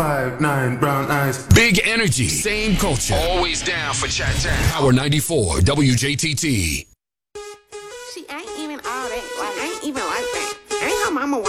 5'9", brown eyes. Big energy, same culture. Always down for chat time. Power 94, WJTT. She ain't even all that. Like, ain't even like that. Ain't her mama